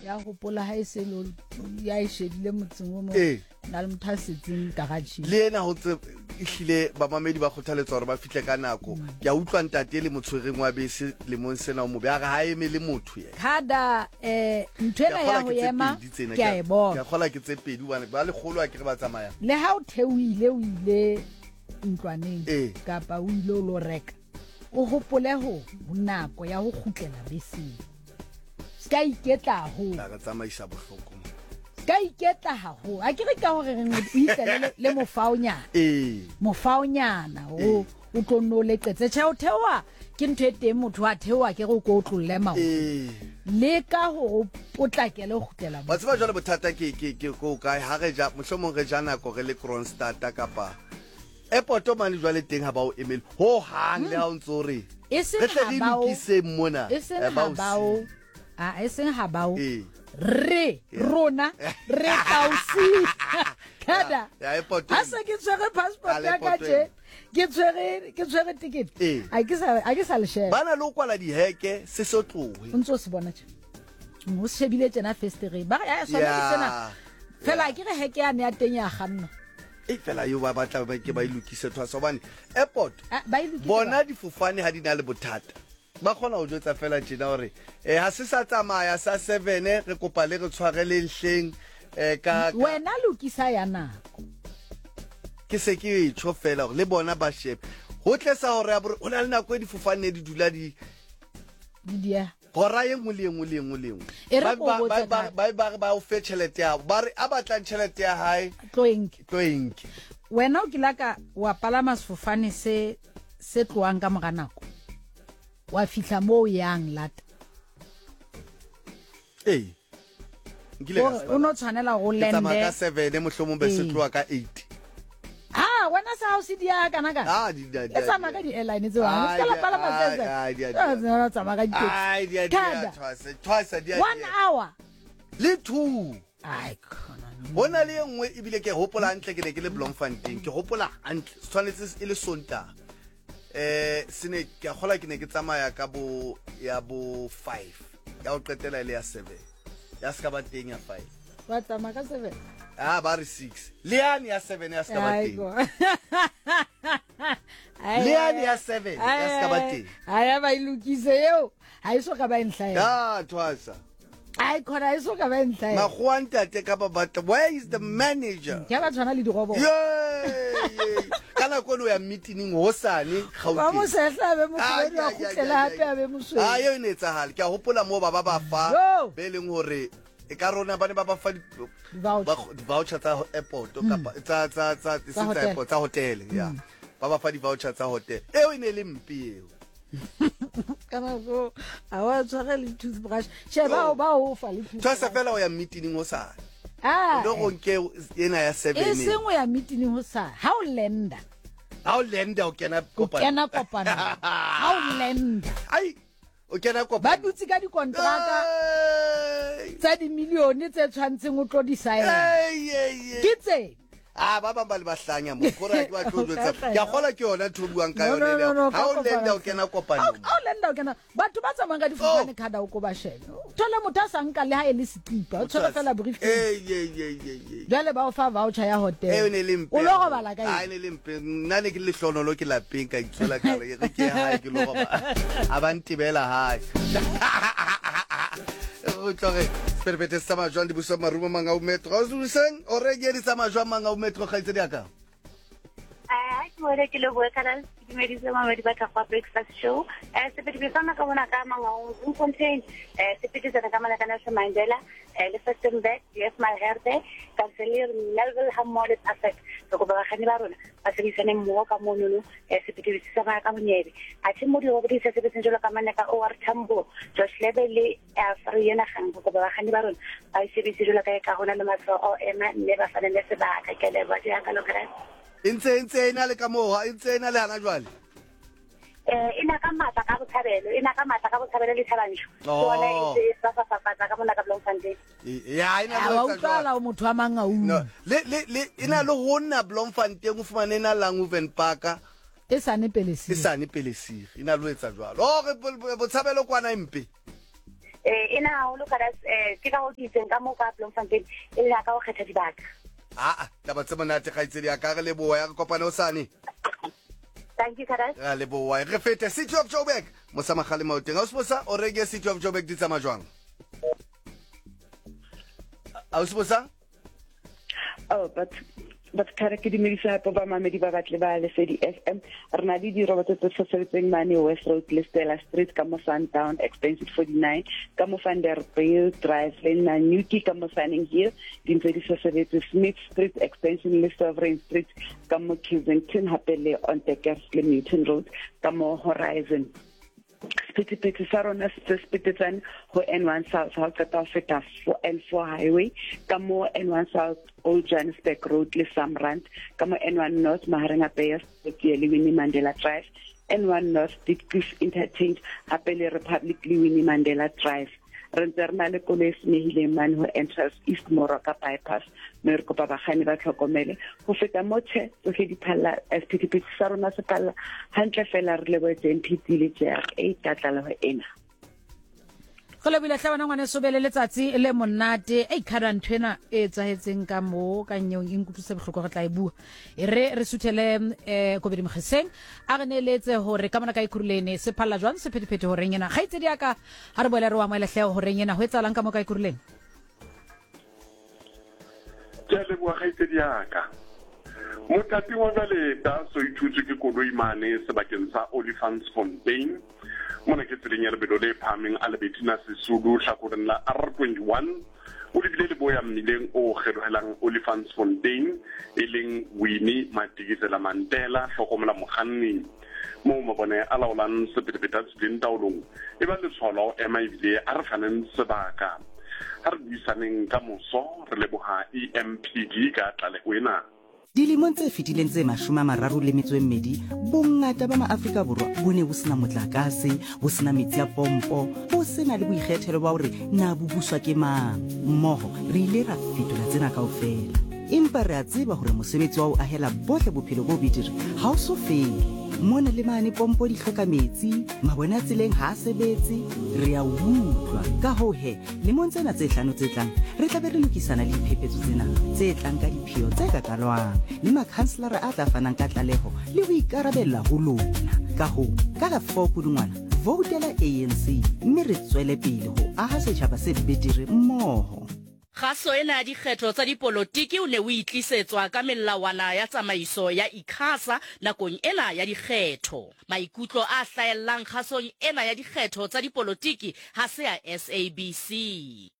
ya gopola ha iselo ya ishedile motseng mo na le motho a setseng garage le ena ho tse ihlile ba mamedi ba khothaletsa hore ba fihle ka nako ke a utlwa ntate le motshwereng wa bese le mon sena o mo be ga eme le motho ye kada ntwela ya ho yema ke a e bona ke khola ke tse pedi ba le kgolo a ke re ba tsamaya le ha o theuile o ile ntlwaneng kapa o ile lo reka o hopole ho nako ya ho khutlela beseng ska iketla ho ka tsamaisa bohloko ka iketla ha ho a ke re ka hore re ngwe le mofaonyana mofaonyana o tlo no le qetse tsheo thewa ke ntwe teng motho a thewa ke go go tlolle mao le ka ho potlakele go khutlela ba tseba jwale bothata ke go kae ha re ja mohlomong re jana ko re le Kronstadt kapa airport mane jwale teng ha ba o emel ho hang le ha o ntso re re tle di lokise mona eseng ha bao re rona re tausi kada ha se ke tshwere passport ya ka je ke tshwere ticket a ke sa le share bana lo kwala di heke se so tlohe ntso se bona tje mo se bile tjena festere ba ya sona ke tsena fela ke re heke ya ne ya teng ya ganna fela yo ba batla ba ke ba ilukise thwa sobane airport bona difofane ha di na le bothata ba khona o jwetsa fela tjena hore ha se sa tsamaya sa 7 re kopa le re tshwarele nhleng ka wena lokisa ya nako ke se ke tsho fela le bona ba shep ho tlesa hore ya bore ona le nako e difofane di dula di dia hora ye ngwe ba o fe tšhelete ya ba re a batlang tšhelete ya hae tloenke wena o kilaka wa palama sefofane se tloang ka moga nako wa fihla mo yang lata ngile o no tshwanela go lende ka 7 mohlomong be se tloa ka 8 wena sa house dia kana ka etsa maka di airline tse wa ska la palama tsetse tsa maka di twice 1 hour le 2 ai khona bona le engwe ibile ke hopola hantle ke ne ke le Bloemfontein ke hopola hantle tshwanetse e le Sontaga sene ke gola ke ne ke tsamaya ka bo ya bo 5 ya o qetela ile ya 7 ya ska ba teng ya 5 wa tsamaya ka 7 ba re 6 leani ya 7 ya ska ba teng leani ya 7 ya ska ba teng aya ba ilukise yo ha iso ka ba enhlaya ya twasa ai khona iso ka ba enhlaya magwanta te ka ba batla where is the manager ya ba tshwana le dirobo kana kono ya meeting hosane Gauteng ba mo sehla be mo tswedi a khutlela hape a be mo swedi yo ine tsa hal ke a hopola mo ba fa be leng hore e ka rona ba ne ba fa voucher tsa airport kapa tsa airport tsa hotel ya ba fa di voucher tsa hotel eo ine le mpi eo kana go a wa tshwara le toothbrush sheba ba o fa le tshwasa fela o ya meeting hosane ndo go nke ena ya 7 e sengwe ya meeting hosane ha o lenda o kena kopana ha o lenda o kena kopana ba dutse ka di kontraka tsa di milione tse tshwantseng o tlo di sign ke tse ba bamba le bahlanya mo khora ke ba tlotsa ke gola ke yona thubuang ka yona le ha o lenda o kena kopana o lenda o kena batho ba tsamanga di fofane khada o ko ba shebe thola motho sa nka le ha e le skipa o tshwara fela briefcase jale ba o fa voucher ya hotel ne le mpe o lo go bala ka ne le mpe nna ne ke le hlonolo ke lapeng ka itsola ka re ke ha ke lo ba abantibela ha o tlore perpete sa majwan di busa marumo manga o metro o zuseng o re ge di sa majwan manga o metro ga itse di aka mo re ke lo bua kana di medise ma di batla kwa breakfast show se pedi be sana ka bona ka manga o Bloemfontein se pedi sana ka mana kana se Mandela le Festendek yes my herte kanseller Melville Hamolet affect so go ba khani ba rona ba se disane mo ka monono se pedi se sama ka monyebe a tse mo di go di se se senjola ka mana ka OR Tambo Josh Lebele Afriana gang go ba khani ba rona ba se se jola ka hona le matso o ema ne ba fana le se ba ka kele ba di aka lo kra intse ina le ka moha intse ina le hana jwale ina ka mata ka botshabelo le thabantsho tsona e se fa ka mona ka Bloemfontein ya ina lo tsala o motho a manga le ina lo hona Bloemfontein o fumane na Langoven Park e sane pelesiri ina lo etsa jwalo o re botshabelo kwana empe ena haholo kada ke ka ho ditseng ka mo ka Bloemfontein e le ka ho kgetha dibaka. Taba tse monate kgaitsedi ya ka re leboa ya re kopane hosane. Thank you Karas. Ra leboa re fete City of Joburg mosamagale maoteng a sposa o reke City of Joburg di tsama jwang a sposa but kare ke dimedisa hape ba mamedi ba batle ba Lesedi FM rena di roboto tse sebetseng mane West Road le Stella Street ka mo Sundown extension 49 ka mo Vanderbilt Drive le na Newquay ka mo Fanning Hill di ntse di sebetsa Smith Street extension le Sovereign Street ka mo Kensington hape le on Deckers le Newton Road ka mo Horizon Spiti sa rona se spitetsane ho N1 South ha ka feta N4 highway ka mo N1 South Old Johannesburg Road le Samrand ka mo N1 North Mahareng Bay le Winnie Mandela Drive N1 North Diepkloof Interchange hape le Republic le Winnie Mandela Drive re ntse le koloi senehile man ho entrance East Moroka bypass me re kopa bagani ba tlhokomele go feta motse tsohle di phalla SPTP sa rona se phalla hantle fela re le boetse MPT le JRA ka tlala ho ena go le bile hlabana ngwane sobele letsatsi le monate khara nthwena e tsahetseng ka mo ka nyeong inkutluse bohloko re tla e bua re suthele go be dimgeseng a re neletse hore ka mona ka ikurulene se phalla jwang se phetipheti hore nyena gaitse di aka ha re boela re wa moelehleo hore nyena ho etsalang ka mo ka ikurulene le bua gaitse di aka motati wa le da so ithutse ke koloi mane sebakeng sa Olifantsfontein mona ke tseleng ya lebelo le phameng a Lebetina Sesulu hlakoreng la R21 o lebile le boya mmileng o kgelohelang Olifantsfontein e leng Winnie Madikizela Mandela hlokomela mokganni mo mabone a laolang sephethephethe tseleng taolong e ba le tsholo ema ebile a re faneng sebaka ha re buisaneng ka moso re leboha EMPD ka tlaleho ena Dilimong tse fetileng tse 32 bongata ba maAfrika Borwa bo ne bo sena motlakase bo sena metsi a pompo bo sena le boikgethelo ba hore na bo buswa ke mang mmoho re ile ra fetola tsena kaofela empa re a tseba hore mosebetsi wa o ahela bohle bophelo bo betere ha o so fele mona le mane pompo di hloka metsi mabona tseleng ha sebetse re a utlwa ka hohe le montsena tse hlano tse tlang re tla be re lokisana le diphephetso tsena tse tlang ka diphio tse ka kalwang le makhanselara a tla fanang ka tlaleho le ho ikarabella ho lona ka ho ka la 4 Pudungwana voutela ANC mme re tswele pele ho aha setjhaba se betere mmoho Kgaso ena ya dikgetho tsa dipolotiki o ne o itlisetswa ka melawana ya tsamaiso ya ICASA nakong ena ya dikgetho. Maikutlo a hlaellang khasong ena ya dikgetho tsa dipolotiki ha se ya SABC.